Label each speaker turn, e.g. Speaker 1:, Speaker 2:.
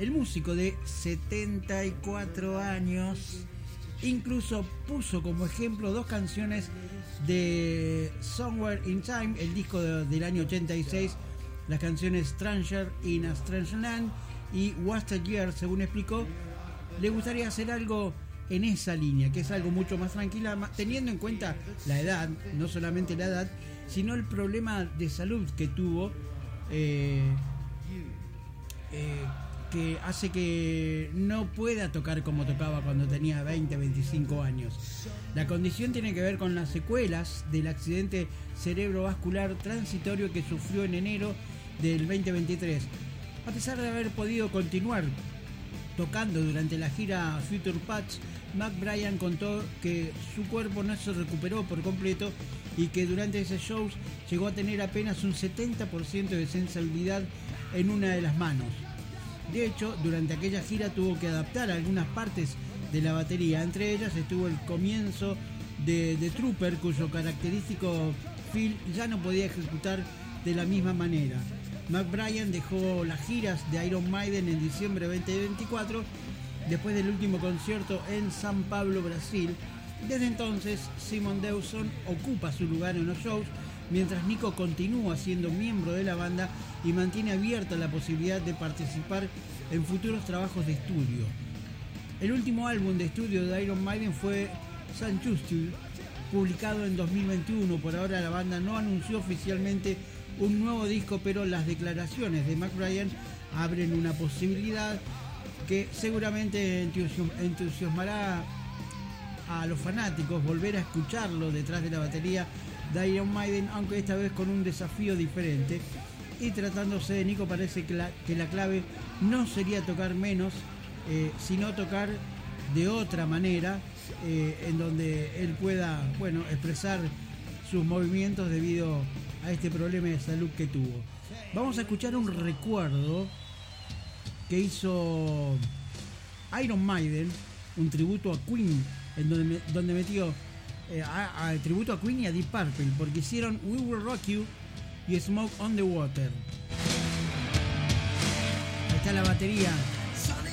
Speaker 1: El músico de 74 años incluso puso como ejemplo dos canciones de Somewhere in Time, el disco del año 86, las canciones Stranger in a Strange Land y What's the Year. Según explicó, le gustaría hacer algo en esa línea, que es algo mucho más tranquila, teniendo en cuenta la edad, no solamente la edad, sino el problema de salud que tuvo, que hace que no pueda tocar como tocaba cuando tenía 20, 25 años. La condición tiene que ver con las secuelas del accidente cerebrovascular transitorio que sufrió en enero del 2023. A pesar de haber podido continuar tocando durante la gira Future Patch, McBrien contó que su cuerpo no se recuperó por completo y que durante ese show llegó a tener apenas un 70% de sensibilidad en una de las manos. De hecho, durante aquella gira tuvo que adaptar algunas partes de la batería. Entre ellas estuvo el comienzo de The Trooper, cuyo característico Phil ya no podía ejecutar de la misma manera. McBrien dejó las giras de Iron Maiden en diciembre de 2024, después del último concierto en San Pablo, Brasil. Desde entonces, Simon Dawson ocupa su lugar en los shows, mientras Nico continúa siendo miembro de la banda y mantiene abierta la posibilidad de participar en futuros trabajos de estudio. El último álbum de estudio de Iron Maiden fue St. Justice, publicado en 2021. Por ahora la banda no anunció oficialmente un nuevo disco, pero las declaraciones de McBrien abren una posibilidad que seguramente entusiasmará a los fanáticos volver a escucharlo detrás de la batería de Iron Maiden, aunque esta vez con un desafío diferente. Y tratándose de Nico, parece que la clave no sería tocar menos, sino tocar de otra manera, en donde él pueda, expresar sus movimientos debido a este problema de salud que tuvo. Vamos a escuchar un recuerdo que hizo Iron Maiden, un tributo a Queen, en donde metió tributo a Queen y a Deep Purple, porque hicieron We Will Rock You y Smoke on the Water. Ahí está la batería